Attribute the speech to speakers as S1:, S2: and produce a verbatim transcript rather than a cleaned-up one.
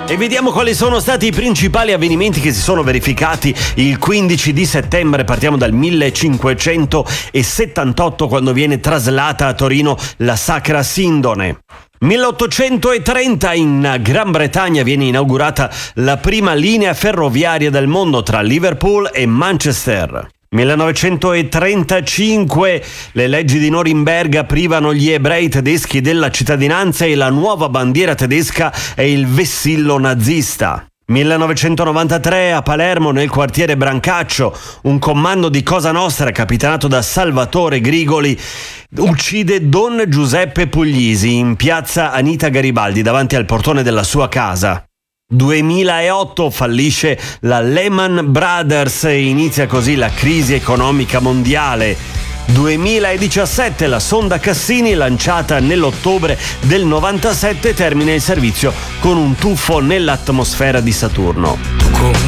S1: E vediamo quali sono stati i principali avvenimenti che si sono verificati il quindici di settembre. Partiamo dal millecinquecentosettantotto, quando viene traslata a Torino la Sacra Sindone. milleottocentotrenta, in Gran Bretagna viene inaugurata la prima linea ferroviaria del mondo tra Liverpool e Manchester. millenovecentotrentacinque, le leggi di Norimberga privano gli ebrei tedeschi della cittadinanza e la nuova bandiera tedesca è il vessillo nazista. millenovecentonovantatré, a Palermo, nel quartiere Brancaccio, un comando di Cosa Nostra capitanato da Salvatore Grigoli uccide Don Giuseppe Puglisi in piazza Anita Garibaldi davanti al portone della sua casa. duemilaotto, fallisce la Lehman Brothers e inizia così la crisi economica mondiale. duemiladiciassette, la sonda Cassini, lanciata nell'ottobre del novantasette, termina il servizio con un tuffo nell'atmosfera di Saturno.
S2: Come